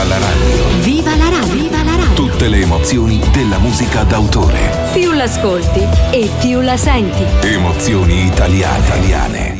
la radio. Viva la radio. Viva la radio. Tutte le emozioni della musica d'autore. Più l'ascolti e più la senti. Emozioni italiane.